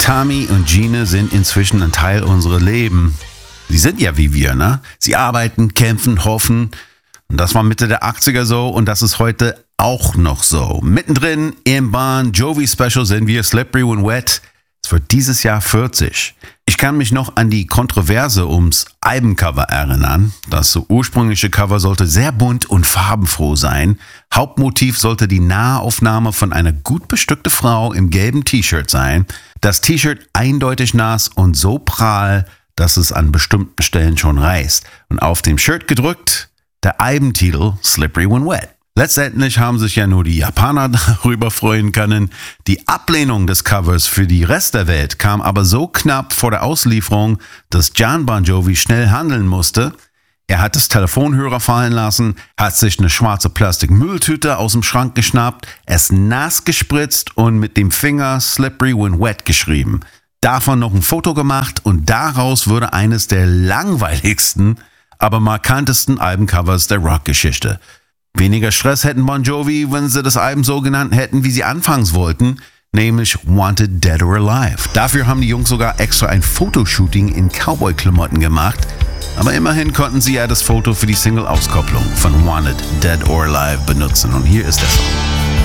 Tommy und Gina sind inzwischen ein Teil unserer Leben. Sie sind ja wie wir, ne? Sie arbeiten, kämpfen, hoffen. Und das war Mitte der 80er so und das ist heute auch noch so. Mittendrin im Bon Jovi Special sind wir Slippery When Wet. Es wird dieses Jahr 40. Ich kann mich noch an die Kontroverse ums Albencover erinnern. Das ursprüngliche Cover sollte sehr bunt und farbenfroh sein. Hauptmotiv sollte die Nahaufnahme von einer gut bestückten Frau im gelben T-Shirt sein. Das T-Shirt eindeutig nass und so prall, dass es an bestimmten Stellen schon reißt. Und auf dem Shirt gedrückt der Albentitel Slippery When Wet. Letztendlich haben sich ja nur die Japaner darüber freuen können. Die Ablehnung des Covers für die Rest der Welt kam aber so knapp vor der Auslieferung, dass John Bon Jovi schnell handeln musste. Er hat das Telefonhörer fallen lassen, hat sich eine schwarze Plastikmülltüte aus dem Schrank geschnappt, es nass gespritzt und mit dem Finger Slippery When Wet geschrieben. Davon noch ein Foto gemacht und daraus wurde eines der langweiligsten, aber markantesten Albencovers der Rockgeschichte. Weniger Stress hätten Bon Jovi, wenn sie das Album so genannt hätten, wie sie anfangs wollten, nämlich Wanted Dead or Alive. Dafür haben die Jungs sogar extra ein Fotoshooting in Cowboy-Klamotten gemacht, aber immerhin konnten sie ja das Foto für die Single-Auskopplung von Wanted Dead or Alive benutzen und hier ist der Song.